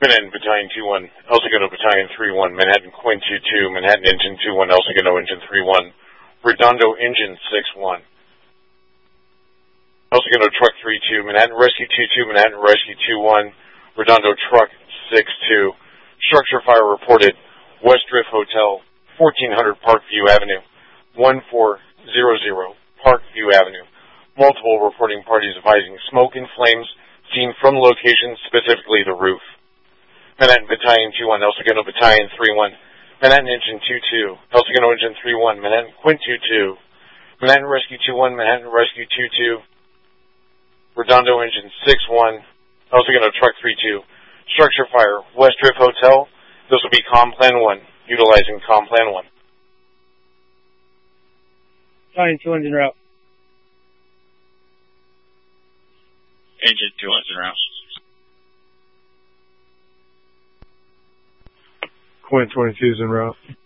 Manhattan Battalion 2-1, El Segundo Battalion 3-1, Manhattan Quint 2-2, Manhattan Engine 2-1, El Segundo Engine 3-1, Redondo Engine 6-1, El Segundo Truck 3-2, Manhattan Rescue 2-2, Manhattan Rescue 2-1, Redondo Truck 6-2. Structure fire reported, West Drift Hotel, 1400 Parkview Avenue, 1400 Parkview Avenue. Multiple reporting parties advising smoke and flames seen from the location, specifically the roof. Manhattan Battalion 2-1, El Segundo Battalion 3-1, Manhattan Engine 2-2, El Segundo Engine 3-1, Manhattan Quint 2-2, Manhattan Rescue 2-1, Manhattan Rescue 2-2, Redondo Engine 6-1, El Segundo Truck 3-2. Structure fire, West Drift Hotel. This will be Complan 1, utilizing Complan 1. Battalion 2-1's en route. Engine 2-1's en route. Quint 22's en route.